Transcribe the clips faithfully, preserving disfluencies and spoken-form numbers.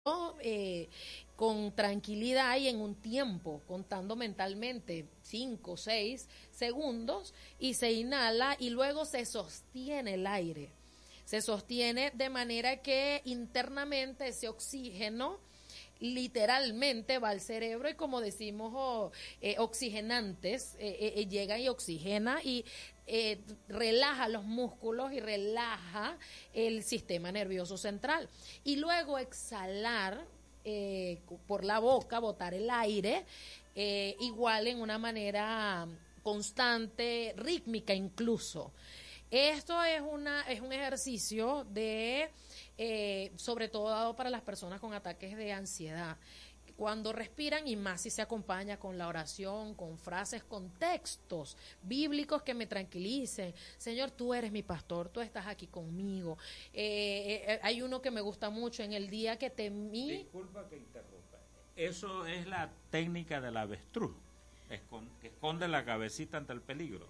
eh, con tranquilidad y en un tiempo, contando mentalmente cinco, seis segundos, y se inhala y luego se sostiene el aire. Se sostiene de manera que internamente ese oxígeno literalmente va al cerebro y, como decimos, oh, eh, oxigenantes, eh, eh, llega y oxigena y eh, relaja los músculos y relaja el sistema nervioso central. Y luego exhalar eh, por la boca, botar el aire, eh, igual en una manera constante, rítmica incluso. Esto es una es un ejercicio de eh, sobre todo dado para las personas con ataques de ansiedad. Cuando respiran, y más si se acompaña con la oración, con frases, con textos bíblicos que me tranquilicen. Señor, tú eres mi pastor, tú estás aquí conmigo. Eh, eh, hay uno que me gusta mucho: en el día que temí. Disculpa que interrumpa. Eso es la técnica del avestruz, que esconde la cabecita ante el peligro.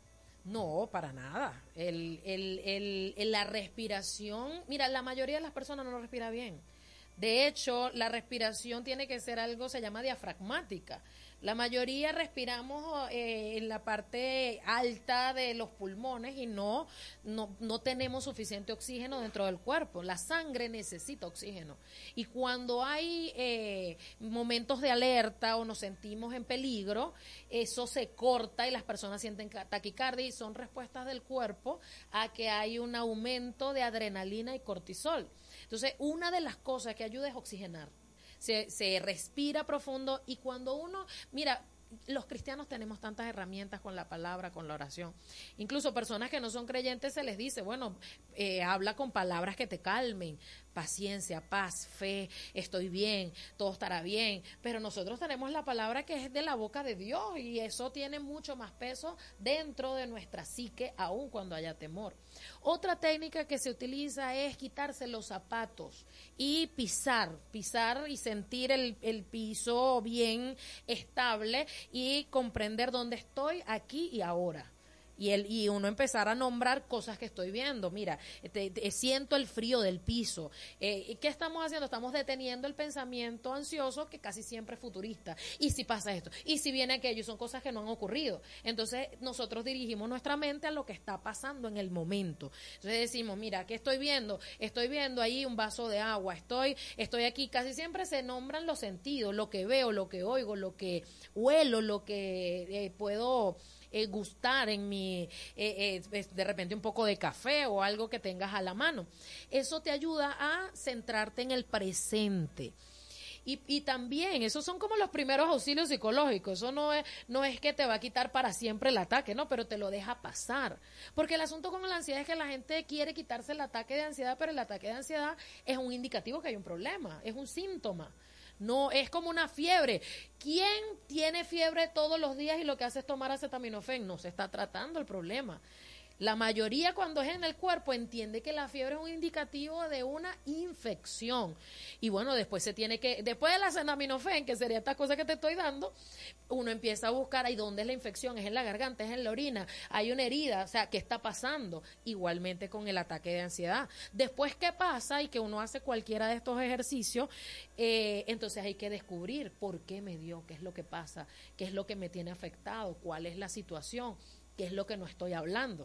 No, para nada. El, el, el, el, la respiración, mira, la mayoría de las personas no respira bien. De hecho, la respiración tiene que ser algo, se llama diafragmática. La mayoría respiramos eh, en la parte alta de los pulmones y no, no, no tenemos suficiente oxígeno dentro del cuerpo. La sangre necesita oxígeno. Y cuando hay eh, momentos de alerta o nos sentimos en peligro, eso se corta y las personas sienten taquicardia, y son respuestas del cuerpo a que hay un aumento de adrenalina y cortisol. Entonces, una de las cosas que ayuda es oxigenar. Se, se respira profundo, y cuando uno, mira, los cristianos tenemos tantas herramientas con la palabra, con la oración. Incluso personas que no son creyentes se les dice, bueno, eh, habla con palabras que te calmen, paciencia, paz, fe, estoy bien, todo estará bien. Pero nosotros tenemos la palabra que es de la boca de Dios, y eso tiene mucho más peso dentro de nuestra psique, aun cuando haya temor. Otra técnica que se utiliza es quitarse los zapatos y pisar, pisar y sentir el, el piso bien estable y comprender dónde estoy aquí y ahora. Y, el, y uno empezar a nombrar cosas que estoy viendo. Mira, te, te, siento el frío del piso. Eh, ¿Qué estamos haciendo? Estamos deteniendo el pensamiento ansioso, que casi siempre es futurista. ¿Y si pasa esto? ¿Y si viene aquello? Son cosas que no han ocurrido. Entonces nosotros dirigimos nuestra mente a lo que está pasando en el momento. Entonces decimos, mira, ¿qué estoy viendo? Estoy viendo ahí un vaso de agua. Estoy, estoy aquí. Casi siempre se nombran los sentidos, lo que veo, lo que oigo, lo que huelo, lo que eh, puedo... Eh, gustar en mi, eh, eh, de repente un poco de café o algo que tengas a la mano. Eso te ayuda a centrarte en el presente. Y, y también, esos son como los primeros auxilios psicológicos. Eso no es, no es que te va a quitar para siempre el ataque, no, pero te lo deja pasar. Porque el asunto con la ansiedad es que la gente quiere quitarse el ataque de ansiedad, pero el ataque de ansiedad es un indicativo que hay un problema, es un síntoma. No, es como una fiebre. ¿Quién tiene fiebre todos los días y lo que hace es tomar acetaminofén? No se está tratando el problema. La mayoría, cuando es en el cuerpo, entiende que la fiebre es un indicativo de una infección. Y bueno, después se tiene que, después del acetaminofén, que sería esta cosa que te estoy dando, uno empieza a buscar ahí dónde es la infección. Es en la garganta, es en la orina, hay una herida, o sea, ¿qué está pasando? Igualmente con el ataque de ansiedad. Después, ¿qué pasa? Y que uno hace cualquiera de estos ejercicios, eh, entonces hay que descubrir por qué me dio, qué es lo que pasa, qué es lo que me tiene afectado, cuál es la situación, qué es lo que no estoy hablando.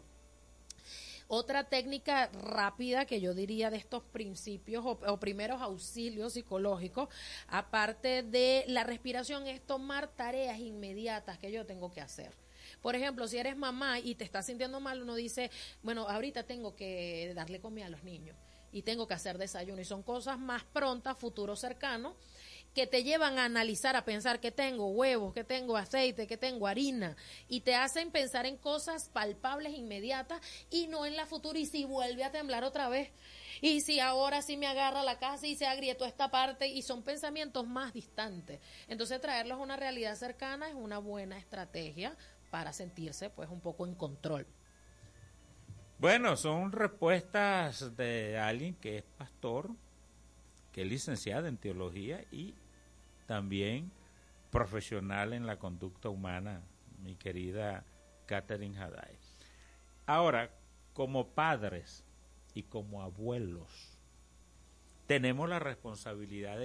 Otra técnica rápida que yo diría de estos principios o, o primeros auxilios psicológicos, aparte de la respiración, es tomar tareas inmediatas que yo tengo que hacer. Por ejemplo, si eres mamá y te estás sintiendo mal, uno dice, bueno, ahorita tengo que darle comida a los niños y tengo que hacer desayuno, y son cosas más prontas, futuro cercano, que te llevan a analizar, a pensar que tengo huevos, que tengo aceite, que tengo harina, y te hacen pensar en cosas palpables, inmediatas, y no en la futura. Y si vuelve a temblar otra vez, y si ahora sí me agarra la casa y se agrietó esta parte, y son pensamientos más distantes. Entonces traerlos a una realidad cercana es una buena estrategia para sentirse pues un poco en control. Bueno, son respuestas de alguien que es pastor, que es licenciada en teología y también profesional en la conducta humana, mi querida Catherine Haday. Ahora, como padres y como abuelos, tenemos la responsabilidad de